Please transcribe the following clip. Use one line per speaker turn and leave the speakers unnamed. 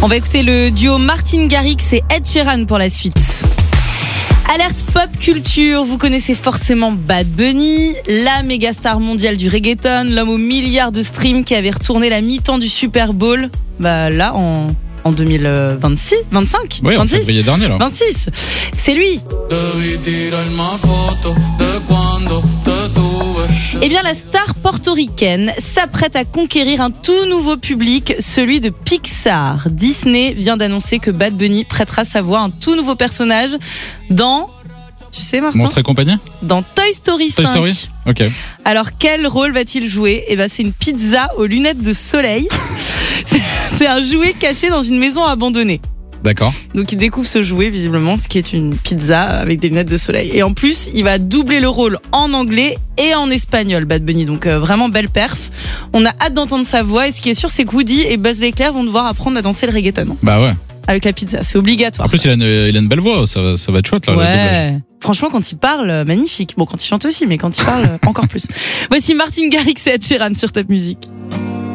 On va écouter le duo Martin Garrix et Ed Sheeran pour la suite. Alerte pop culture, vous connaissez forcément Bad Bunny, la méga star mondiale du reggaeton, l'homme aux milliards de streams qui avait retourné la mi-temps du Super Bowl. Là, en 2026, 25,
Oui,
26,
en février dernier, là.
26. C'est lui. Eh bien, la star portoricaine s'apprête à conquérir un tout nouveau public, celui de Pixar. Disney vient d'annoncer que Bad Bunny prêtera sa voix à un tout nouveau personnage dans... Tu sais, Martin ?
Monstres et compagnie ?
Dans Toy Story 5.
Toy Story ? Ok.
Alors, quel rôle va-t-il jouer ? Eh ben, c'est une pizza aux lunettes de soleil. C'est un jouet caché dans une maison abandonnée.
D'accord.
Donc il découvre ce jouet visiblement, ce qui est une pizza avec des lunettes de soleil. Et en plus, il va doubler le rôle en anglais et en espagnol, Bad Bunny. Donc vraiment belle perf. On a hâte d'entendre sa voix. Et ce qui est sûr, c'est que Woody et Buzz l'éclair vont devoir apprendre à danser le reggaeton.
Bah ouais.
Avec la pizza, c'est obligatoire.
En plus, il a une belle voix, ça va être chouette là. Le doublage.
Ouais. Franchement, quand il parle, magnifique. Bon, quand il chante aussi, mais quand il parle, encore plus. Voici Martin Garrix et Ed Sheeran sur Top Music.